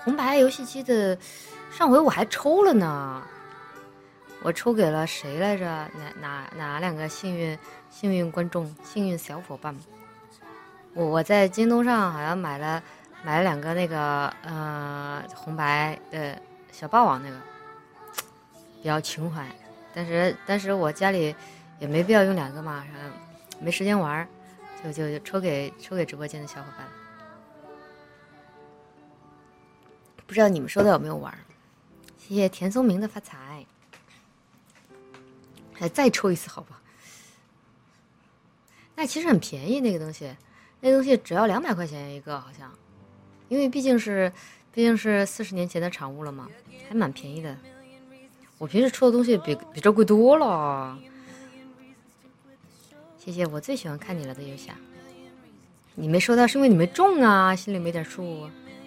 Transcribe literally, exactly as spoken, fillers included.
红白游戏机的，上回我还抽了呢。我抽给了谁来着？哪哪哪两个幸运幸运观众、幸运小伙伴？我我在京东上好像买了买了两个那个呃红白的小霸王那个，比较情怀。但是但是我家里也没必要用两个嘛，然后没时间玩，就就就抽给抽给直播间的小伙伴。不知道你们收到有没有玩？谢谢田松明的发财。还再抽一次好吧？那其实很便宜，那个东西，那个东西只要两百块钱一个，好像，因为毕竟是毕竟是四十年前的产物了嘛，还蛮便宜的。我平时抽的东西比比这贵多了。谢谢，我最喜欢看你了的游侠。你没收到是因为你没中啊，心里没点数。